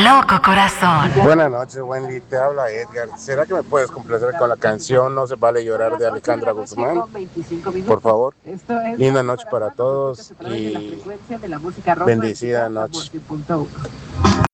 loco, corazón. Buenas noches, Wendy. Te habla Edgar. ¿Será que me puedes complacer con la canción No se vale llorar de Alejandra Guzmán? Por favor. Linda noche para todos y bendecida noche.